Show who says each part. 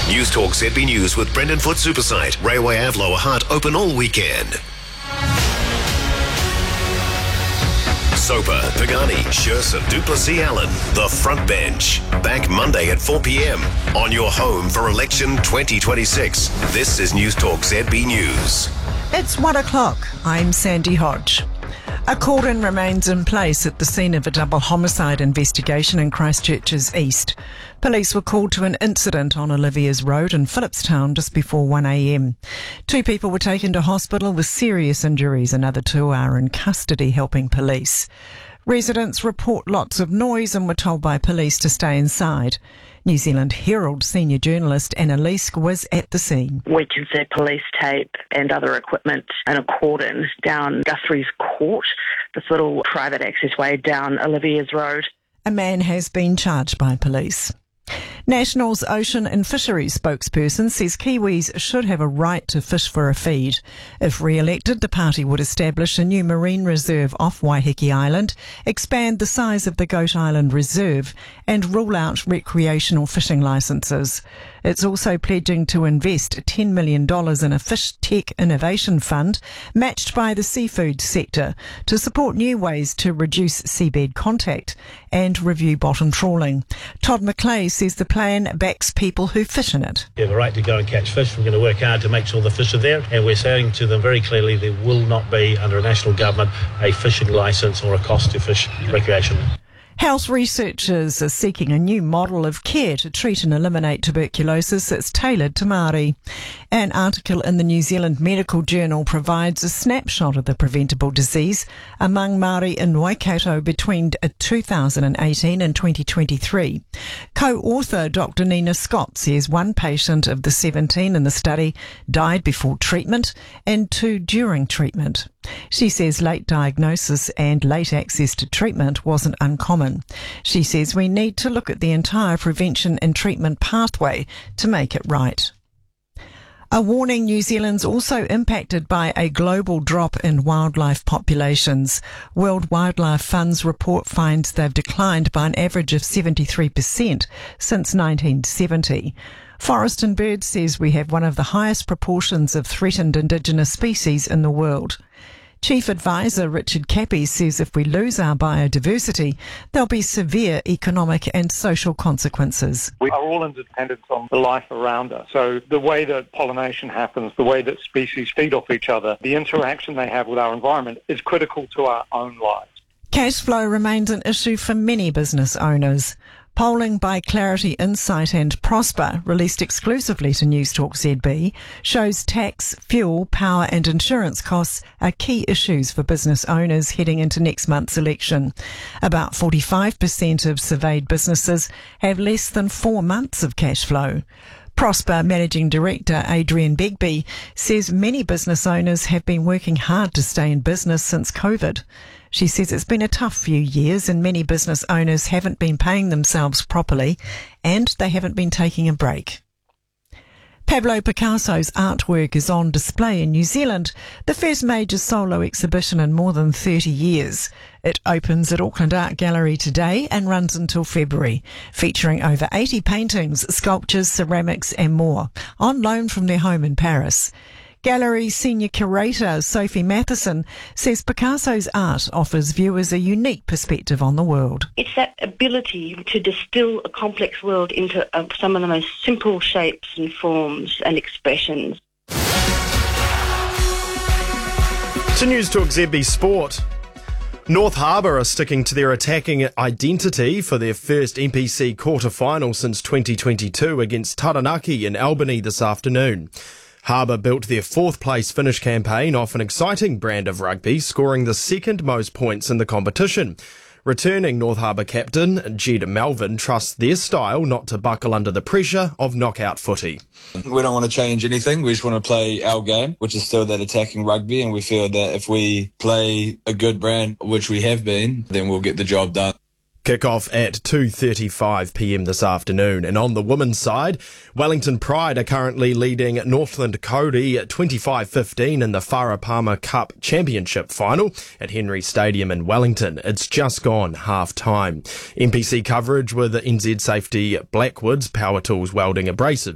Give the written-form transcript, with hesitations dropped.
Speaker 1: News Talk ZB News with Brendan Foot Supersite. Railway Ave Lower Hutt open all weekend. Soper, Pagani, Scherson, Duplessis Allen, The Front Bench. Back Monday at 4 p.m. on your home for election 2026. This is News Talk ZB News.
Speaker 2: It's 1 o'clock. I'm Sandy Hodge. A cordon remains in place at the scene of a double homicide investigation in Christchurch's east. Police were called to an incident on Olivia's Road in Phillipstown just before 1 a.m. 2 people were taken to hospital with serious injuries. Another 2 are in custody helping police. Residents report lots of noise and were told by police to stay inside. New Zealand Herald senior journalist Anna Leask was at the scene.
Speaker 3: We can see police tape and other equipment and a cordon down Guthrie's Court, this little private access way down Olivia's Road.
Speaker 2: A man has been charged by police. National's Ocean and Fisheries spokesperson says Kiwis should have a right to fish for a feed. If re-elected, the party would establish a new marine reserve off Waiheke Island, expand the size of the Goat Island Reserve and rule out recreational fishing licences. It's also pledging to invest $10 million in a fish tech innovation fund matched by the seafood sector to support new ways to reduce seabed contact and review bottom trawling. Todd McClay says the plan backs people who fish in it.
Speaker 4: You have a right to go and catch fish. We're going to work hard to make sure the fish are there, and we're saying to them very clearly there will not be, under a national government, a fishing licence or a cost to fish recreation.
Speaker 2: Health researchers are seeking a new model of care to treat and eliminate tuberculosis that's tailored to Māori. An article in the New Zealand Medical Journal provides a snapshot of the preventable disease among Māori in Waikato between 2018 and 2023. Co-author Dr. Nina Scott says one patient of the 17 in the study died before treatment and 2 during treatment. She says late diagnosis and late access to treatment wasn't uncommon. She says we need to look at the entire prevention and treatment pathway to make it right. A warning: New Zealand's also impacted by a global drop in wildlife populations. World Wildlife Fund's report finds they've declined by an average of 73% since 1970. Forest and Bird says we have one of the highest proportions of threatened indigenous species in the world. Chief Advisor Richard Cappy says if we lose our biodiversity, there'll be severe economic and social consequences.
Speaker 5: We are all interdependent on the life around us. So the way that pollination happens, the way that species feed off each other, the interaction they have with our environment is critical to our own lives.
Speaker 2: Cash flow remains an issue for many business owners. Polling by Clarity Insight and Prosper, released exclusively to News Talk ZB, shows tax, fuel, power and insurance costs are key issues for business owners heading into next month's election. About 45% of surveyed businesses have less than 4 months of cash flow. Prosper Managing Director Adrian Begbie says many business owners have been working hard to stay in business since COVID. She says it's been a tough few years and many business owners haven't been paying themselves properly and they haven't been taking a break. Pablo Picasso's artwork is on display in New Zealand, the first major solo exhibition in more than 30 years. It opens at Auckland Art Gallery today and runs until February, featuring over 80 paintings, sculptures, ceramics and more, on loan from their home in Paris. Gallery senior curator Sophie Matheson says Picasso's art offers viewers a unique perspective on the world.
Speaker 6: It's that ability to distill a complex world into some of the most simple shapes and forms and expressions.
Speaker 7: To News Talk ZB Sport. North Harbour are sticking to their attacking identity for their first NPC quarter-final since 2022 against Taranaki in Albany this afternoon. Harbour built their 4th place finish campaign off an exciting brand of rugby, scoring the 2nd most points in the competition. Returning North Harbour captain Jed Melvin trusts their style not to buckle under the pressure of knockout footy.
Speaker 8: We don't want to change anything. We just want to play our game, which is still that attacking rugby, and we feel that if we play a good brand, which we have been, then we'll get the job done.
Speaker 7: Kick-off at 2:35pm this afternoon. And on the women's side, Wellington Pride are currently leading Northland Cody at 25-15 in the Farah Palmer Cup Championship final at Henry Stadium in Wellington. It's just gone half-time. NPC coverage with NZ Safety Blackwoods Power Tools Welding Abrasives